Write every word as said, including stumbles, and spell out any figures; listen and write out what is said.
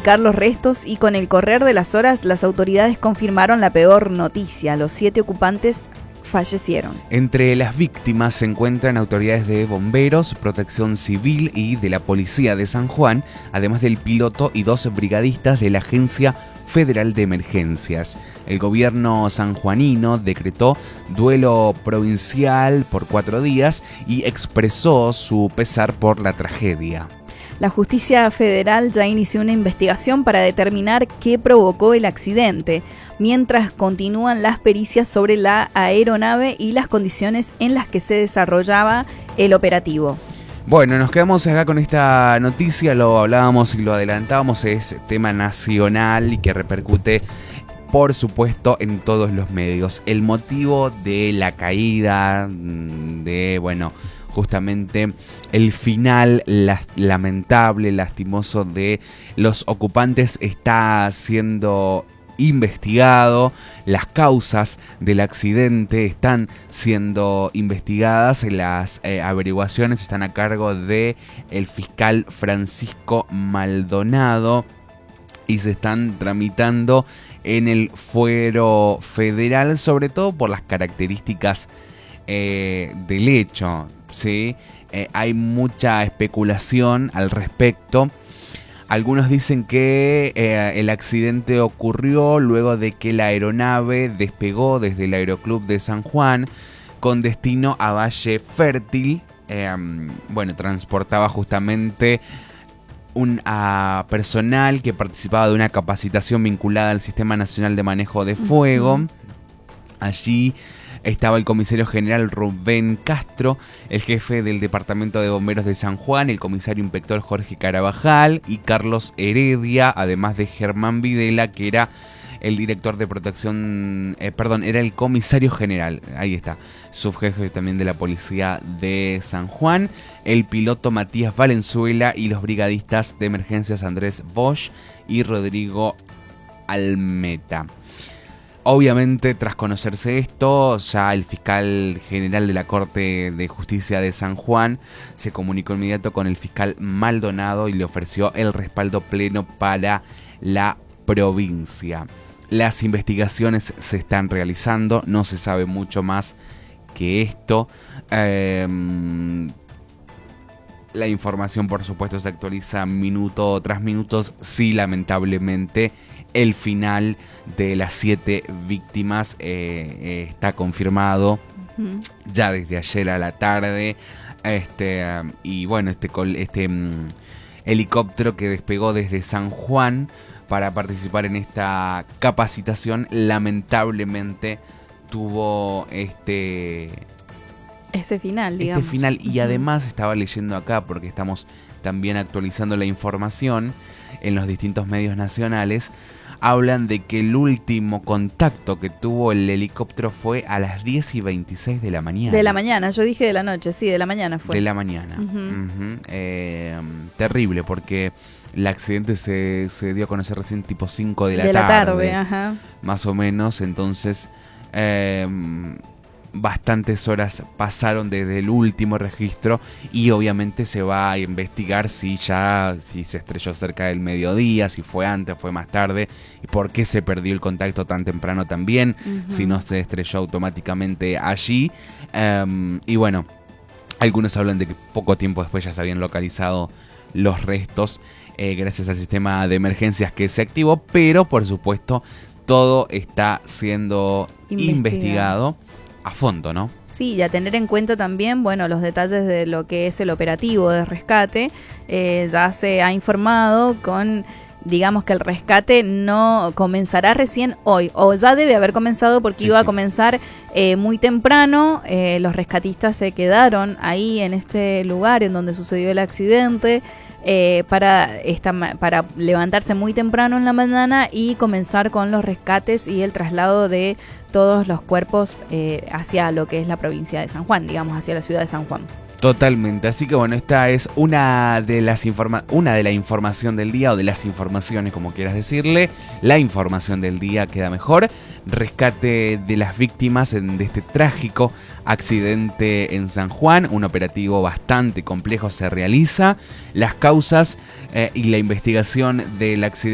ubicar los restos y con el correr de las horas las autoridades confirmaron la peor noticia. Los siete ocupantes fallecieron. Entre las víctimas se encuentran autoridades de bomberos, protección civil y de la policía de San Juan, además del piloto y dos brigadistas de la Agencia Federal de Emergencias. El gobierno sanjuanino decretó duelo provincial por cuatro días y expresó su pesar por la tragedia. La justicia federal ya inició una investigación para determinar qué provocó el accidente, mientras continúan las pericias sobre la aeronave y las condiciones en las que se desarrollaba el operativo. Bueno, nos quedamos acá con esta noticia, lo hablábamos y lo adelantábamos, es tema nacional y que repercute, por supuesto, en todos los medios. El motivo de la caída, de, bueno, justamente el final la- lamentable, lastimoso de los ocupantes está siendo investigado. Las causas del accidente están siendo investigadas. Las eh, averiguaciones están a cargo de el fiscal Francisco Maldonado y se están tramitando en el fuero federal, sobre todo por las características eh, del hecho, ¿sí? Eh, hay mucha especulación al respecto. Algunos dicen que eh, el accidente ocurrió luego de que la aeronave despegó desde el Aeroclub de San Juan con destino a Valle Fértil. Eh, bueno, transportaba justamente un uh, personal que participaba de una capacitación vinculada al Sistema Nacional de Manejo de Fuego. Uh-huh. Allí estaba el comisario general Rubén Castro, el jefe del Departamento de Bomberos de San Juan, el comisario inspector Jorge Carabajal y Carlos Heredia, además de Germán Videla, que era el director de protección, eh, perdón, era el comisario general, ahí está, subjefe también de la policía de San Juan, el piloto Matías Valenzuela y los brigadistas de emergencias Andrés Bosch y Rodrigo Almeta. Obviamente, tras conocerse esto, ya el fiscal general de la Corte de Justicia de San Juan se comunicó inmediato con el fiscal Maldonado y le ofreció el respaldo pleno para la provincia. Las investigaciones se están realizando, no se sabe mucho más que esto. Eh, la información, por supuesto, se actualiza minuto tras minuto. Sí, lamentablemente, el final de las siete víctimas eh, eh, está confirmado uh-huh. ya desde ayer a la tarde. Este um, y bueno, este, este um, helicóptero que despegó desde San Juan para participar en esta capacitación, lamentablemente tuvo este ese final, digamos. Este final y uh-huh. además estaba leyendo acá, porque estamos también actualizando la información en los distintos medios nacionales. Hablan de que el último contacto que tuvo el helicóptero fue a las diez y veintiséis de la mañana. De la mañana, yo dije de la noche, sí, de la mañana fue. De la mañana. Uh-huh. Uh-huh. Eh, terrible, porque el accidente se, se dio a conocer recién tipo cinco de la de tarde. De la tarde, ajá. Más o menos, entonces eh, bastantes horas pasaron desde el último registro y obviamente se va a investigar si ya si se estrelló cerca del mediodía, si fue antes, fue más tarde y por qué se perdió el contacto tan temprano también, uh-huh. si no se estrelló automáticamente allí. Um, y bueno, algunos hablan de que poco tiempo después ya se habían localizado los restos eh, gracias al sistema de emergencias que se activó, pero por supuesto todo está siendo investigado, investigado a fondo, ¿no? Sí, y a tener en cuenta también, bueno, los detalles de lo que es el operativo de rescate. Eh, ya se ha informado con, digamos que el rescate no comenzará recién hoy, o ya debe haber comenzado porque sí, iba sí. a comenzar eh, muy temprano. Eh, los rescatistas se quedaron ahí en este lugar en donde sucedió el accidente. Eh, para, esta, para levantarse muy temprano en la mañana y comenzar con los rescates y el traslado de todos los cuerpos eh, hacia lo que es la provincia de San Juan, digamos, hacia la ciudad de San Juan. Totalmente, así que bueno, esta es una de las informa- una de la información del día, o de las informaciones, como quieras decirle. La información del día queda mejor. Rescate de las víctimas en, de este trágico accidente en San Juan. Un operativo bastante complejo se realiza. Las causas eh, y la investigación del accidente